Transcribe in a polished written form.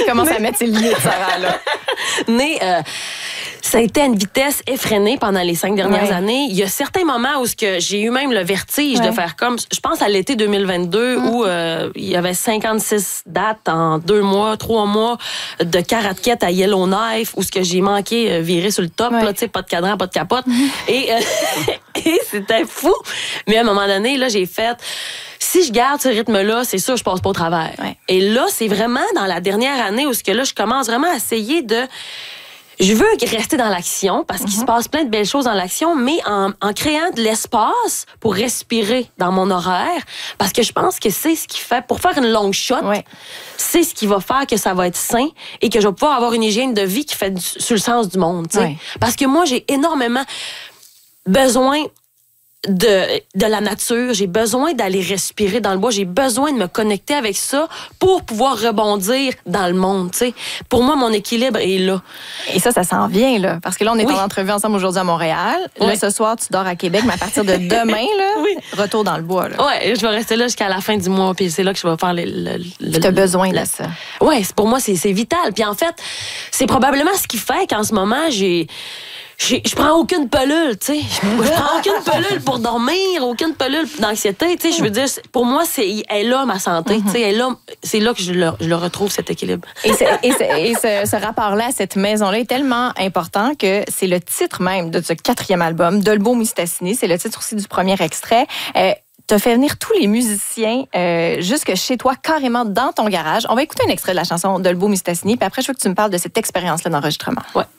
commence à mettre ses limites, Sarah, là. Mais ça a été à une vitesse effrénée pendant les 5 dernières années. Il y a certains moments où j'ai eu même le vertige de faire comme... Je pense à l'été 2022 où il y avait 56 dates en 2 mois, 3 mois de Karatket à Yellowknife où j'ai manqué virer sur le top, là, pas de cadran, pas de capote. Et c'était fou. Mais à un moment donné, là, j'ai fait... Si je garde ce rythme-là, c'est sûr, je passe pas au travers. Ouais. Et là, c'est vraiment dans la dernière année où je commence vraiment à essayer de... Je veux rester dans l'action parce qu'il se passe plein de belles choses dans l'action, mais en créant de l'espace pour respirer dans mon horaire, parce que je pense que c'est ce qui fait, pour faire une longue shot, c'est ce qui va faire que ça va être sain et que je vais pouvoir avoir une hygiène de vie qui fait sur le sens du monde. Ouais. Parce que moi, j'ai énormément besoin de la nature, j'ai besoin d'aller respirer dans le bois, j'ai besoin de me connecter avec ça pour pouvoir rebondir dans le monde, tu sais. Pour moi, mon équilibre est là. Et ça s'en vient, là, parce que là, on est en entrevue ensemble aujourd'hui à Montréal. Là, ce soir, tu dors à Québec, mais à partir de demain, là, retour dans le bois, là. Ouais, je vais rester là jusqu'à la fin du mois, puis c'est là que je vais faire tu as besoin de ça. Ouais, pour moi, c'est vital. Puis en fait, c'est probablement ce qui fait qu'en ce moment, je prends aucune pilule, tu sais. Je prends aucune pilule pour dormir, aucune pilule d'anxiété, tu sais. Je veux dire, pour moi, elle est là, ma santé, tu sais. C'est là que je le retrouve, cet équilibre. Et ce rapport-là à cette maison-là est tellement important que c'est le titre même de ce 4e album, Dolbeau-Mistassini. C'est le titre aussi du premier extrait. T'as fait venir tous les musiciens jusque chez toi, carrément dans ton garage. On va écouter un extrait de la chanson Dolbeau-Mistassini, puis après, je veux que tu me parles de cette expérience-là d'enregistrement. Ouais.